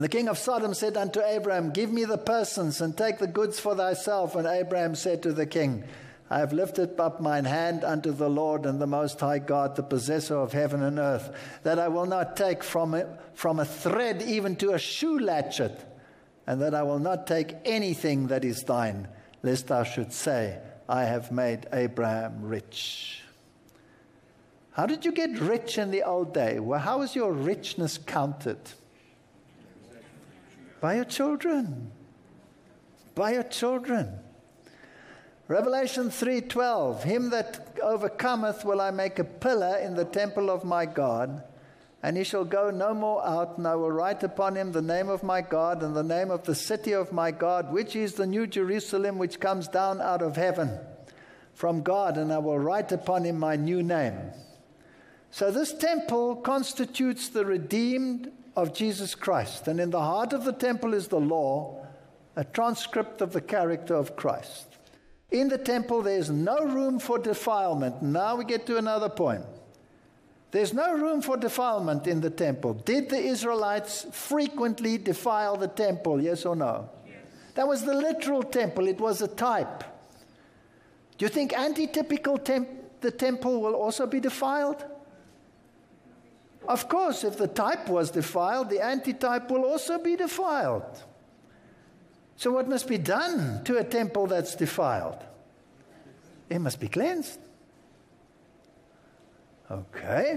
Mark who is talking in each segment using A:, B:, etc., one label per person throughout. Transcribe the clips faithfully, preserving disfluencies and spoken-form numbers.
A: The king of Sodom said unto Abraham, give me the persons, and take the goods for thyself. And Abraham said to the king, I have lifted up mine hand unto the Lord and the Most High God, the possessor of heaven and earth, that I will not take from it, from a thread even to a shoe latchet, and that I will not take anything that is thine, lest thou should say, I have made Abraham rich. How did you get rich in the old day? Well, how was your richness counted? By your children. By your children. Revelation three twelve, him that overcometh will I make a pillar in the temple of my God, and he shall go no more out, and I will write upon him the name of my God and the name of the city of my God, which is the new Jerusalem, which comes down out of heaven from God, and I will write upon him my new name. So this temple constitutes the redeemed of Jesus Christ, and in the heart of the temple is the law, a transcript of the character of Christ. In the temple there is no room for defilement. Now we get to another point. There's no room for defilement in the temple. Did the Israelites frequently defile the temple, yes or no? Yes. That was the literal temple. It was a type. Do you think antitypical temp- the temple will also be defiled? Of course, if the type was defiled, the antitype will also be defiled. So what must be done to a temple that's defiled? It must be cleansed. Okay.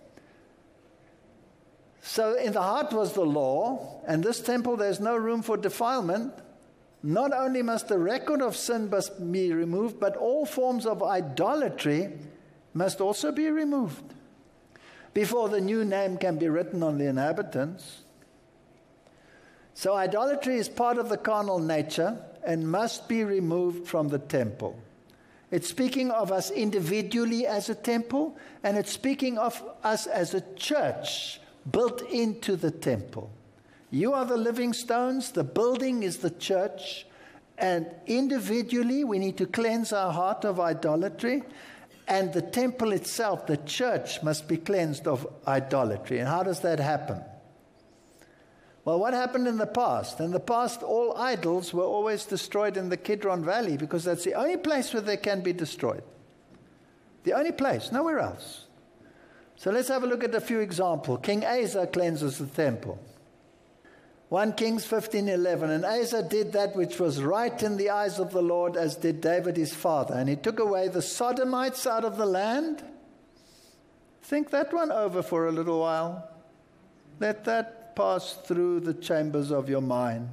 A: So in the heart was the law, and this temple there's no room for defilement. Not only must the record of sin must be removed, but all forms of idolatry must also be removed before the new name can be written on the inhabitants. So idolatry is part of the carnal nature and must be removed from the temple. It's speaking of us individually as a temple, and it's speaking of us as a church built into the temple. You are the living stones, the building is the church, and individually we need to cleanse our heart of idolatry, and the temple itself, the church, must be cleansed of idolatry. And how does that happen? Well, what happened in the past? In the past, all idols were always destroyed in the Kidron Valley because that's the only place where they can be destroyed. The only place, nowhere else. So let's have a look at a few examples. King Asa cleanses the temple. First Kings fifteen eleven, and Asa did that which was right in the eyes of the Lord, as did David his father. And he took away the Sodomites out of the land. Think that one over for a little while. Let that pass through the chambers of your mind.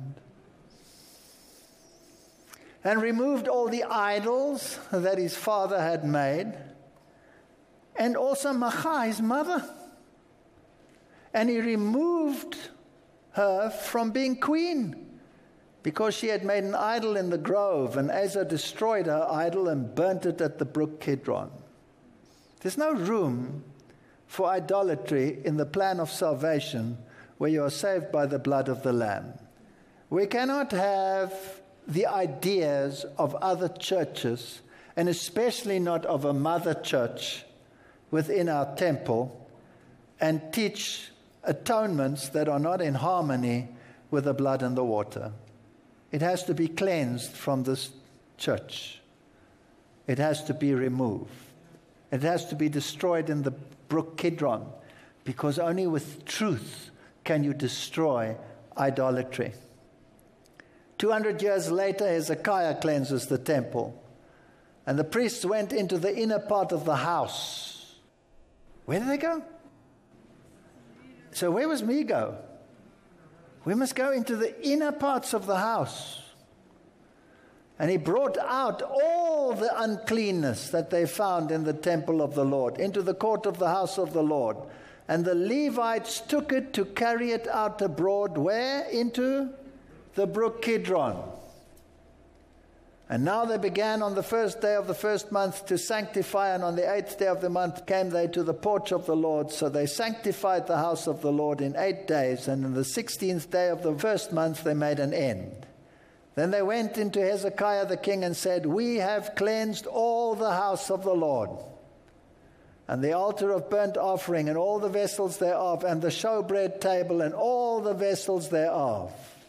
A: And removed all the idols that his father had made, and also Maachah, his mother. And he removed her from being queen because she had made an idol in the grove, and Asa destroyed her idol and burnt it at the brook Kidron. There's no room for idolatry in the plan of salvation where you are saved by the blood of the Lamb. We cannot have the ideas of other churches, and especially not of a mother church within our temple, and teach atonements that are not in harmony with the blood and the water. It has to be cleansed from this church. It has to be removed. It has to be destroyed in the brook Kidron, because only with truth can you destroy idolatry. Two hundred years later, Hezekiah cleanses the temple, and the priests went into the inner part of the house. Where did they go? So where was me go? We must go into the inner parts of the house. And he brought out all the uncleanness that they found in the temple of the Lord, into the court of the house of the Lord. And the Levites took it to carry it out abroad, where? Into the brook Kidron. And now they began on the first day of the first month to sanctify, and on the eighth day of the month came they to the porch of the Lord. So they sanctified the house of the Lord in eight days, and in the sixteenth day of the first month they made an end. Then they went into Hezekiah the king and said, "We have cleansed all the house of the Lord." and the altar of burnt offering, and all the vessels thereof, and the showbread table, and all the vessels thereof.